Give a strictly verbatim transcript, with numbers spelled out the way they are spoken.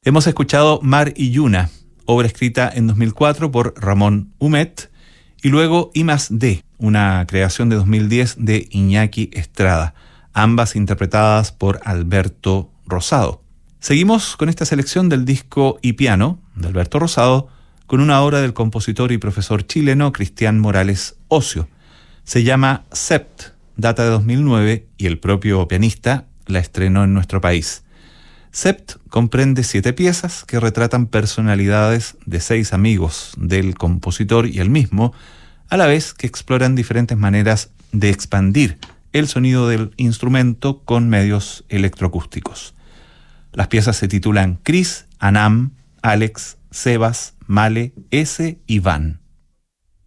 Hemos escuchado Mar y Yuna, obra escrita en dos mil cuatro por Ramón Humet, y luego I más D, una creación de dos mil diez de Iñaki Estrada, ambas interpretadas por Alberto Rosado. Seguimos con esta selección del disco Y Piano, de Alberto Rosado, con una obra del compositor y profesor chileno Cristian Morales Ocio. Se llama Sept, data de dos mil nueve, y el propio pianista la estrenó en nuestro país. Sept comprende siete piezas que retratan personalidades de seis amigos del compositor y el mismo, a la vez que exploran diferentes maneras de expandir el sonido del instrumento con medios electroacústicos. Las piezas se titulan Chris, Anam, Alex, Sebas, Male, S y Van.